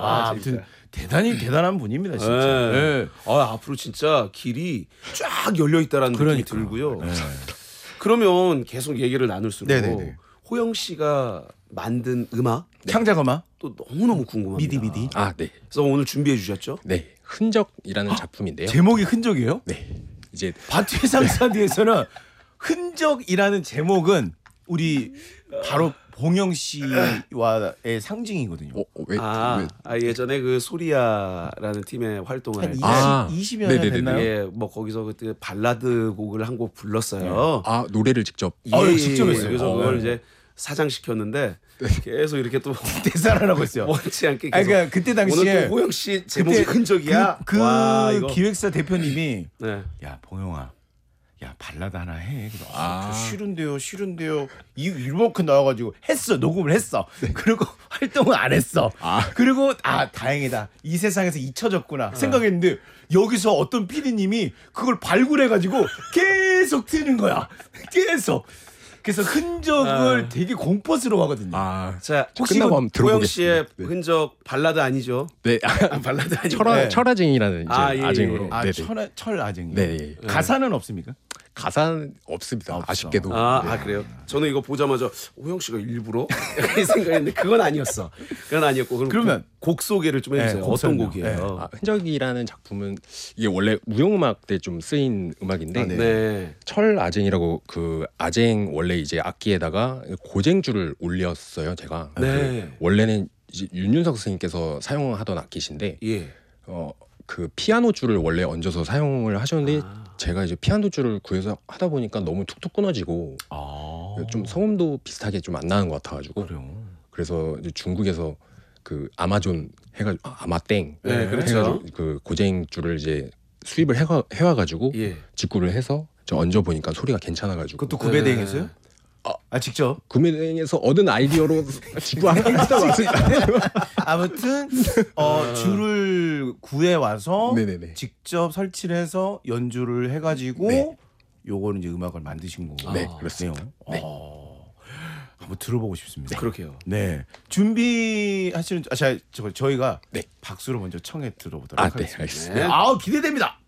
아무튼 대단히 대단한 분입니다, 진짜. 네. 네. 앞으로 진짜 길이 쫙 열려 있다라는 느낌이 그러니까. 들고요. 네. 그러면 계속 얘기를 나눌수록 네네네. 호영 씨가 만든 음악 창작음악 또 너무너무 궁금합니다. 미디. 네. 그래서 오늘 준비해 주셨죠? 네. 흔적이라는 작품인데요. 제목이 흔적이에요? 네. 이제 바투의 상사디에서는 흔적이라는 제목은 우리 바로 봉영 씨와의 상징이거든요. 왜? 예전에 그 소리아라는 팀에 활동을 할 때, 20여 년 네네네네. 됐나요? 예, 뭐 거기서 그때 발라드 곡을 한 곡 불렀어요. 노래를 직접. 직접 했어요. 그래서 그걸 이제 사장 시켰는데 계속 이렇게 또 대사를 하고 있어요. 원치 않게 아니, 계속. 그러니까 그때 당시에 오늘 또 호영 씨 제목이 그때 흔적이야. 그 와, 이거. 기획사 대표님이 네. 야 봉영아, 야 발라드 하나 해. 그래서 싫은데요. 이 일본큰 나와가지고 했어, 녹음을 했어. 그리고 활동을 안 했어. 그리고 다행이다. 이 세상에서 잊혀졌구나 생각했는데 여기서 어떤 PD님이 그걸 발굴해가지고 계속 트는 거야. 계속. 그래서 흔적을 되게 공포스러워하거든요. 자, 혹시 끝나고 한번 호영 씨의 들어보겠습니다. 네. 흔적 발라드 아니죠? 네. 발라드 아니고. 네. 철아쟁이라는 이제 예. 아쟁으로. 아, 네네. 철 아쟁이. 네. 가사는 없습니까? 가사는 없습니다. 없어. 아쉽게도. 그래요? 저는 이거 보자마자 호영 씨가 일부러 이 생각했는데 그건 아니었어. 그건 아니었고. 그러면 곡 소개를 좀 해주세요. 네, 곡 어떤 설명. 곡이에요? 흔적이라는 작품은 이게 원래 무용음악 때 좀 쓰인 음악인데 네. 철 아쟁이라고 그 아쟁 원래 이제 악기에다가 고쟁줄을 올렸어요. 제가. 네. 원래는 이제 윤윤석 선생님께서 사용하던 악기신데 예. 그 피아노 줄을 원래 얹어서 사용을 하셨는데 제가 이제 피아노 줄을 구해서 하다 보니까 너무 툭툭 끊어지고 좀 소음도 비슷하게 좀 안 나는 것 같아가지고 그래서 이제 중국에서 그 아마존 해가지고 아마땡 네, 그렇죠. 해가지고 그 고쟁 줄을 이제 수입을 해와가지고 예. 직구를 해서 저 얹어 보니까 소리가 괜찮아가지고 그것도 구매대행했어요? 직접. 구매대행에서 얻은 아이디어로 직구하다 왔습니다. 아무튼 줄을 구해 와서 네네네. 직접 설치를 해서 연주를 해가지고 네. 요거는 이제 음악을 만드신 거고. 네, 그렇습니다. 네. 한번 들어보고 싶습니다. 그렇게요. 네, 준비하시는 저희가 네. 박수로 먼저 청해 들어보도록 네, 하겠습니다. 알겠습니다. 네. 기대됩니다.